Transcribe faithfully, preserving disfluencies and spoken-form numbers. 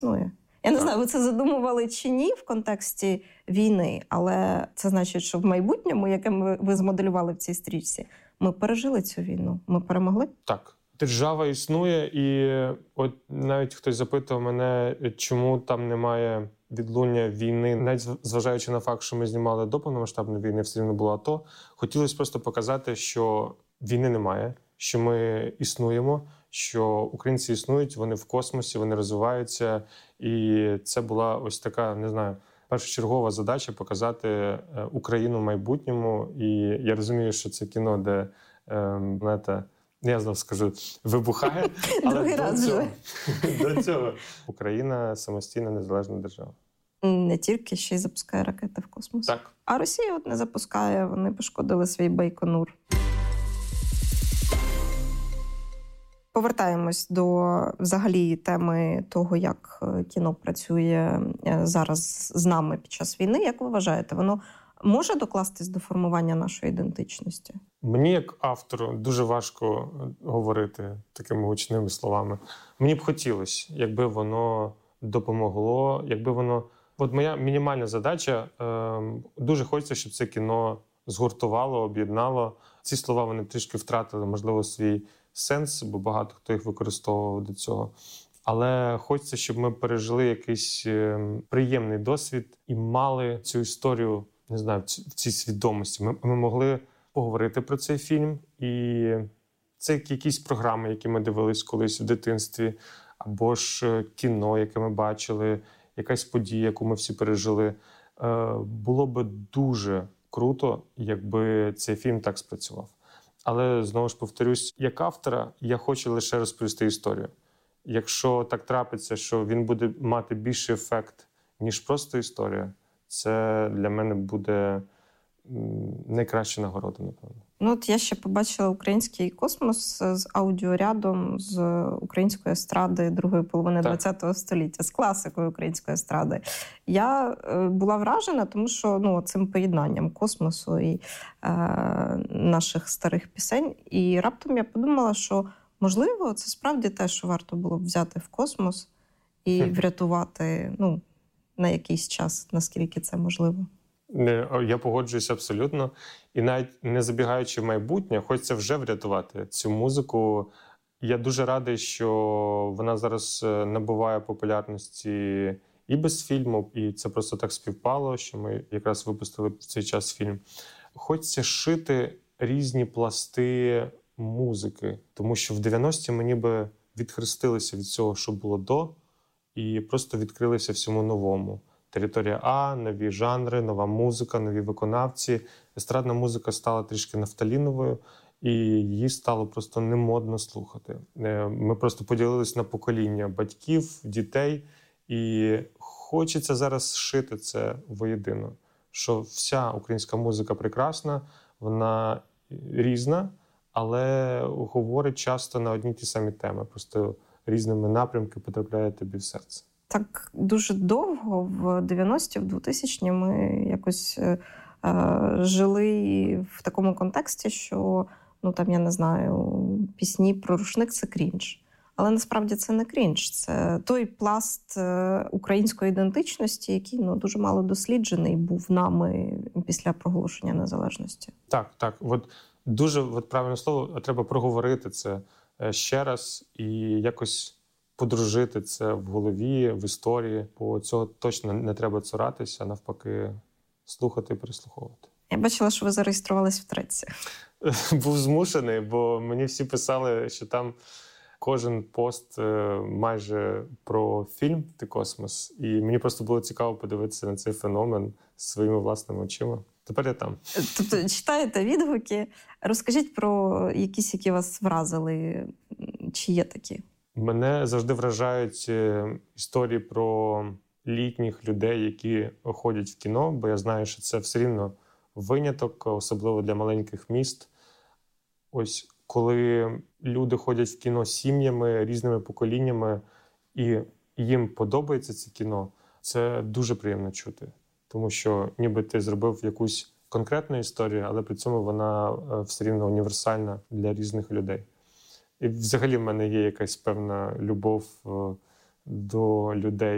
існує. Я не так. знаю, ви це задумували чи ні в контексті війни, але це значить, що в майбутньому, яке ми, ви змоделювали в цій стрічці, ми пережили цю війну, ми перемогли? Так. Держава існує, і от навіть хтось запитав мене, чому там немає відлуння війни, навіть зважаючи на факт, що ми знімали до повномасштабної війни, все рівно було АТО, хотілося просто показати, що війни немає, що ми існуємо, що українці існують, вони в космосі, вони розвиваються, і це була ось така, не знаю, першочергова задача показати Україну в майбутньому, і я розумію, що це кіно, де, знаєте, я знову скажу, вибухає. Другий раз вже. До цього. Україна самостійна, незалежна держава. Не тільки, ще й запускає ракети в космос. Так. А Росія от не запускає, вони пошкодили свій Байконур. Повертаємось до взагалі теми того, як кіно працює зараз з нами під час війни. Як ви вважаєте, воно може докластись до формування нашої ідентичності? Мені, як автору, дуже важко говорити такими гучними словами. Мені б хотілося, якби воно допомогло, якби воно... От моя мінімальна задача, е, дуже хочеться, щоб це кіно згуртувало, об'єднало. Ці слова, вони трішки втратили, можливо, свій сенс, бо багато хто їх використовував до цього. Але хочеться, щоб ми пережили якийсь е, приємний досвід і мали цю історію, не знаю, в цій свідомості. Ми, ми могли поговорити про цей фільм, і це якісь програми, які ми дивились колись в дитинстві, або ж кіно, яке ми бачили, якась подія, яку ми всі пережили. Було би дуже круто, якби цей фільм так спрацював. Але, знову ж повторюсь, як автора я хочу лише розповісти історію. Якщо так трапиться, що він буде мати більший ефект, ніж просто історія, це для мене буде найкраща нагорода, напевно. Ну, от я ще побачила український космос з аудіорядом з української естради другої половини ХХ століття, з класикою української естради. Я е, була вражена, тому що ну, цим поєднанням космосу і е, наших старих пісень. І раптом я подумала, що, можливо, це справді те, що варто було б взяти в космос і врятувати ну, на якийсь час, наскільки це можливо. Я погоджуюся абсолютно. І навіть не забігаючи в майбутнє, хочеться вже врятувати цю музику. Я дуже радий, що вона зараз набуває популярності і без фільму, і це просто так співпало, що ми якраз випустили в цей час фільм. Хочеться шити різні пласти музики, тому що в дев'яності ми ніби відхрестилися від цього, що було до, і просто відкрилися всьому новому. Територія А, нові жанри, нова музика, нові виконавці. Естрадна музика стала трішки нафталіновою, і її стало просто немодно слухати. Ми просто поділились на покоління батьків, дітей, і хочеться зараз зшити це воєдино. Що вся українська музика прекрасна, вона різна, але говорить часто на одні ті самі теми. Просто різними напрямками потрапляє тобі в серце. Так дуже довго, в дев'яності, в двотисячні ми якось е, жили в такому контексті, що, ну там, я не знаю, пісні про рушник – це крінж. Але насправді це не крінж, це той пласт української ідентичності, який ну, дуже мало досліджений був нами після проголошення незалежності. Так, так. От дуже от правильне слово, треба проговорити це ще раз і якось подружити це в голові, в історії, бо цього точно не треба цуратися, а навпаки слухати і переслуховувати. Я бачила, що ви зареєструвались в Треці. Був змушений, бо мені всі писали, що там кожен пост майже про фільм «Ти космос». І мені просто було цікаво подивитися на цей феномен своїми власними очима. Тепер я там. Тобто читаєте відгуки. Розкажіть про якісь, які вас вразили. Чи є такі? Мене завжди вражають історії про літніх людей, які ходять в кіно, бо я знаю, що це все рівно виняток, особливо для маленьких міст. Ось коли люди ходять в кіно сім'ями, різними поколіннями, і їм подобається це кіно, це дуже приємно чути. Тому що ніби ти зробив якусь конкретну історію, але при цьому вона все рівно універсальна для різних людей. І взагалі в мене є якась певна любов до людей.